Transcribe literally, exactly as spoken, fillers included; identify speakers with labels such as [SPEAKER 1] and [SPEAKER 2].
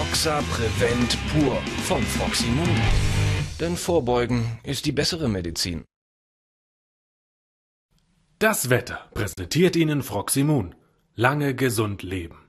[SPEAKER 1] Foxa Prevent pur von Froximund. Denn Vorbeugen ist die bessere Medizin.
[SPEAKER 2] Das Wetter präsentiert Ihnen Froximund. Lange gesund leben.